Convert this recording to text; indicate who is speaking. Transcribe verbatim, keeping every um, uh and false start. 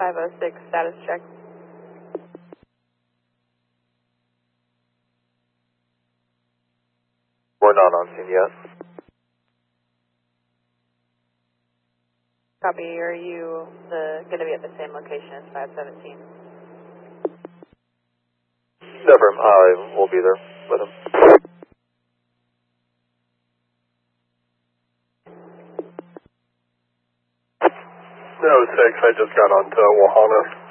Speaker 1: five oh six, status check.
Speaker 2: We're not on scene yet.
Speaker 1: Copy, are you the, going to be at the same location as five seventeen?
Speaker 2: Never, I will be there with him.
Speaker 3: No, six, I just got onto Wahana.